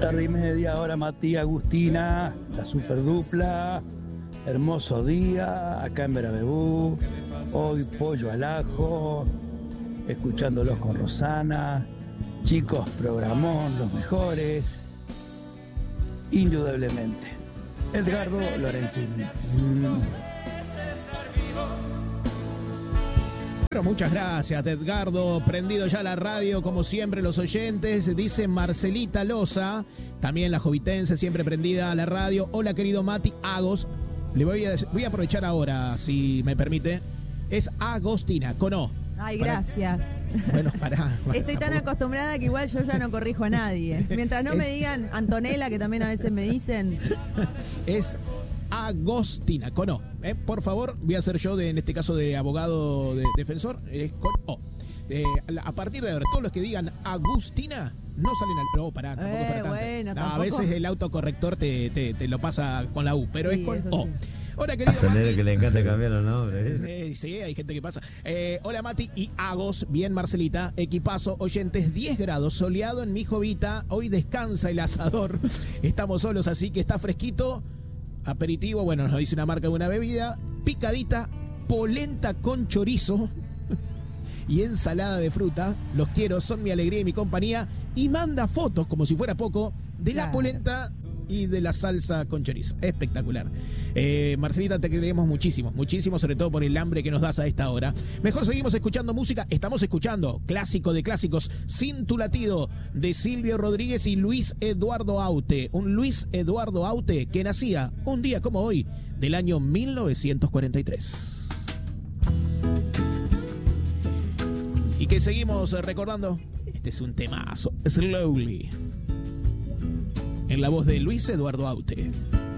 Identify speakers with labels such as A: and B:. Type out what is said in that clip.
A: tarde y media, ahora Mati, Agustina, la super dupla, hermoso día, acá en Verabebú, hoy pollo al ajo, escuchándolos con Rosana, chicos, programón, los mejores, indudablemente. Edgardo Lorenzini.
B: Bueno, muchas gracias, Edgardo. Prendido ya la radio, como siempre, los oyentes. Dice Marcelita Loza, también la jovitense, siempre prendida a la radio. Hola, querido Mati Agos. Le voy a aprovechar ahora, si me permite. Es Agostina, con O.
C: Ay, gracias.
B: Bueno, pará.
C: Estoy tan acostumbrada que igual yo ya no corrijo a nadie. Mientras no me digan Antonella, que también a veces me dicen.
B: Es Agostina, con O. Por favor, voy a ser yo, en este caso, de abogado defensor, es con O. A partir de ahora, todos los que digan Agustina no salen al... No, pará, tampoco para tanto.
C: Bueno,
B: a veces el autocorrector te lo pasa con la U, pero sí, es con O.
C: Sí.
B: Hola, querido
D: Mati. Que le encanta cambiar los nombres.
B: Sí, hay gente que pasa. Hola, Mati y Agos. Bien, Marcelita. Equipazo, oyentes, 10 grados, soleado en mi jovita. Hoy descansa el asador. Estamos solos, así que está fresquito. Aperitivo, bueno, nos dice una marca de una bebida. Picadita, polenta con chorizo y ensalada de fruta. Los quiero, son mi alegría y mi compañía. Y manda fotos, como si fuera poco, de la polenta y de la salsa con chorizo. Espectacular. Marcelita, te queremos muchísimo, muchísimo, sobre todo por el hambre que nos das a esta hora. Mejor seguimos escuchando música. Estamos escuchando clásico de clásicos, Sin tu latido, de Silvio Rodríguez y Luis Eduardo Aute. Un Luis Eduardo Aute que nacía un día como hoy del año 1943. Y que seguimos recordando. Este es un temazo, Slowly, en la voz de Luis Eduardo Aute.